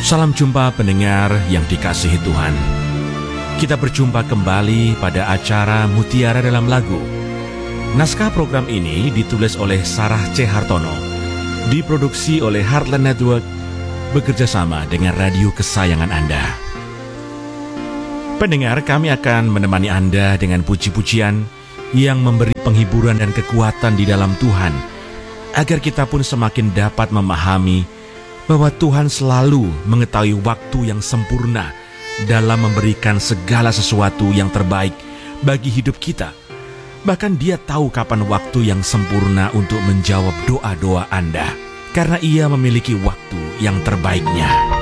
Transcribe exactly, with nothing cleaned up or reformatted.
Salam jumpa pendengar yang dikasihi Tuhan. Kita berjumpa kembali pada acara Mutiara Dalam Lagu. Naskah program ini ditulis oleh Sarah C. Hartono, diproduksi oleh Heartland Network, bekerjasama dengan radio kesayangan Anda. Pendengar, kami akan menemani Anda dengan puji-pujian yang memberi penghiburan dan kekuatan di dalam Tuhan, agar kita pun semakin dapat memahami bahwa Tuhan selalu mengetahui waktu yang sempurna dalam memberikan segala sesuatu yang terbaik bagi hidup kita. Bahkan Dia tahu kapan waktu yang sempurna untuk menjawab doa-doa Anda, karena Ia memiliki waktu yang terbaiknya.